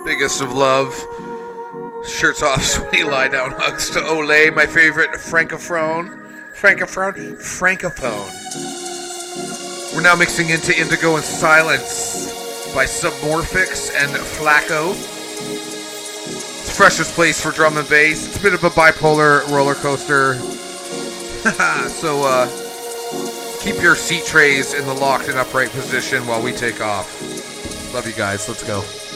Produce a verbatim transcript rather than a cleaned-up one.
Biggest of love. Shirts off, sweaty lie down hugs to Olay, my favorite francophone. Francophone? Francophone. We're now mixing into Indigo and Silence by Submorphix and Flacco. It's the freshest place for drum and bass. It's a bit of a bipolar roller coaster. So, uh, keep your seat trays in the locked and upright position while we take off. Love you guys. Let's go.